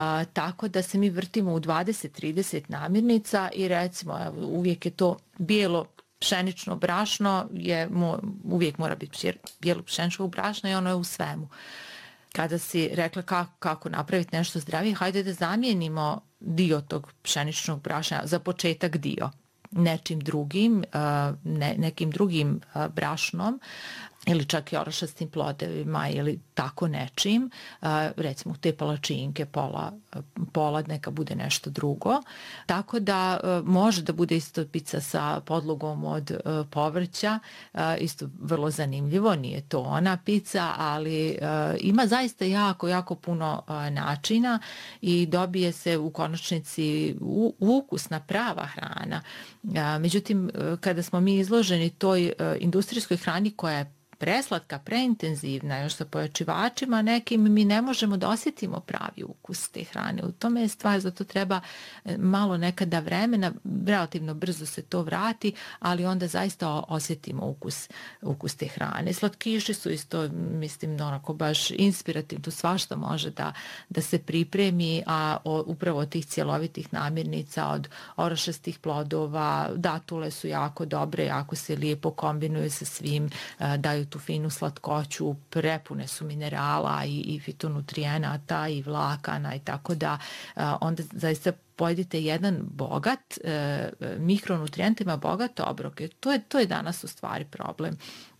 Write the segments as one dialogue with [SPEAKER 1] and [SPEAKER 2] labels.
[SPEAKER 1] Tako da se mi vrtimo u 20-30 namirnica i recimo uvijek je to bijelo pšenično brašno, uvijek mora biti bijelo pšenično brašno i ono je u svemu. Kada si rekla kako napraviti nešto zdravije, hajde da zamijenimo dio tog pšeničnog brašna, za početak dio, nečim drugim, nekim drugim brašnom ili čak i orašastim plodovima ili tako nečim, recimo te palačinke, pola neka bude nešto drugo. Tako da može da bude isto pizza sa podlogom od povrća, isto vrlo zanimljivo, nije to ona pizza, ali ima zaista jako puno načina i dobije se u konačnici ukusna prava hrana. Međutim, kada smo mi izloženi toj industrijskoj hrani koja je preslatka, preintenzivna, još sa pojačivačima nekim, mi ne možemo da osjetimo pravi ukus te hrane. U tome je stvar, zato treba malo nekada vremena, relativno brzo se to vrati, ali onda zaista osjetimo ukus te hrane. Slatkiši su isto, mislim, onako baš inspirativno, tu svašta može da se pripremi, a upravo od tih cjelovitih namirnica, od orašastih plodova, datule su jako dobre, jako se lijepo kombinuju sa svim, daju tu finu slatkoću, prepune su minerala i fitonutrijenata i vlakana i tako da onda zaista pojedite jedan bogat, mikronutrijentima bogat obrok. To je danas u stvari problem.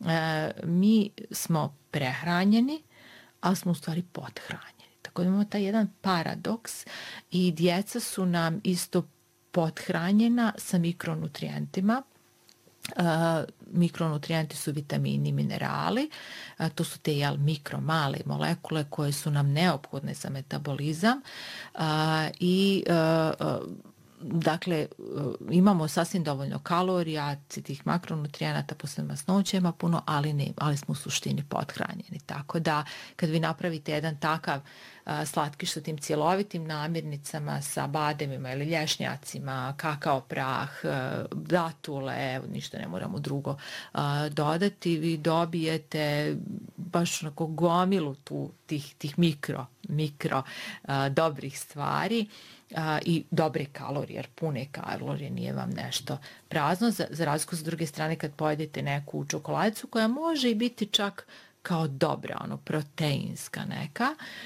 [SPEAKER 1] Mi smo prehranjeni, ali smo u stvari pothranjeni. Tako da imamo taj jedan paradoks i djeca su nam isto pothranjena sa mikronutrijentima. Mikronutrijenti su vitamini, minerali, to su te male molekule koje su nam neophodne za metabolizam i dakle imamo sasvim dovoljno kalorija, tih makronutrijenata, posebno masnoća ima puno, ali smo u suštini pothranjeni. Tako da kad vi napravite jedan takav slatkiš sa tim cjelovitim namirnicama, sa bademima ili lješnjacima, kakao prah, datule, ništa ne moramo drugo dodati, vi dobijete baš onako gomilu tih mikro dobrih stvari i dobre kalorije, jer pune kalorije nije vam nešto prazno, za razliku s druge strane kad pojedete neku čokoladicu koja može i biti čak kao dobra, proteinska neka.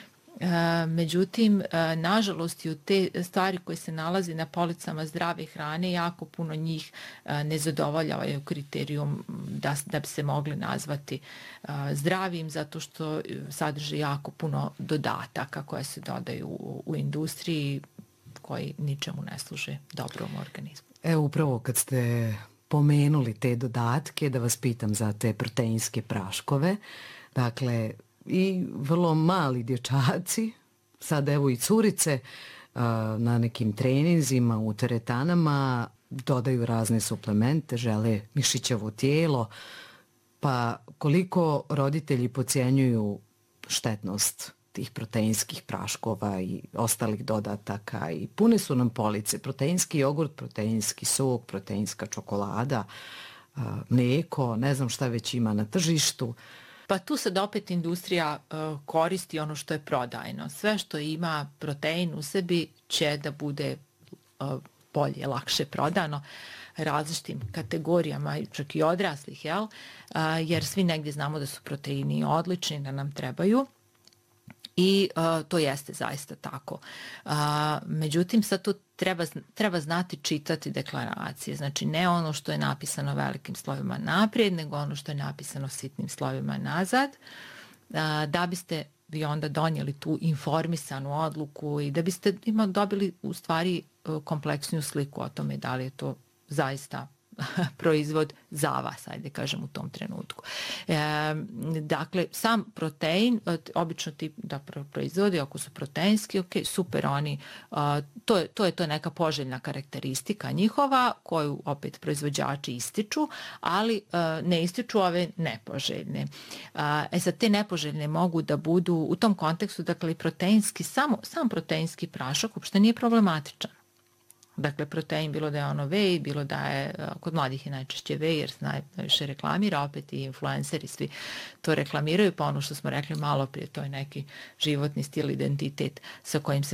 [SPEAKER 1] Međutim, nažalost i u te stvari koje se nalazi na policama zdrave hrane, jako puno njih ne zadovoljavaju kriterijum da bi se mogli nazvati zdravim, zato što sadrže jako puno dodataka koje se dodaju u industriji koji ničemu ne služe dobrom organizmu.
[SPEAKER 2] Evo upravo kad ste pomenuli te dodatke, da vas pitam za te proteinske praškove, dakle i vrlo mali dječaci, sad evo i curice na nekim treninzima u teretanama dodaju razne suplemente, žele mišićevo tijelo, pa koliko roditelji podcjenjuju štetnost tih proteinskih praškova i ostalih dodataka i pune su nam police, proteinski jogurt, proteinski sok, proteinska čokolada, mlijeko, ne znam šta već ima na tržištu.
[SPEAKER 1] Pa tu sad opet industrija koristi ono što je prodajno. Sve što ima protein u sebi će da bude bolje, lakše prodano različitim kategorijama, čak i odraslih, jer svi negdje znamo da su proteini odlični, da nam trebaju. I to jeste zaista tako. Međutim, sad tu treba znati čitati deklaracije. Znači, ne ono što je napisano velikim slovima naprijed, nego ono što je napisano sitnim slovima nazad, da biste vi onda donijeli tu informisanu odluku i da biste dobili u stvari kompleksniju sliku o tome da li je to zaista proizvod za vas, ajde kažem u tom trenutku. Dakle, sam protein, obično ti da proizvodi, ako su proteinski, ok, super, oni, to je neka poželjna karakteristika njihova, koju opet proizvođači ističu, ali ne ističu ove nepoželjne. Sad te nepoželjne mogu da budu u tom kontekstu, dakle, proteinski, sam proteinski prašak uopšte nije problematičan. Dakle, protein, bilo da je ono whey, bilo da je, kod mladih je najčešće whey, jer se najviše reklamira, opet i influenceri svi to reklamiraju, pa ono što smo rekli malo prije, to je neki životni stil, identitet sa kojim se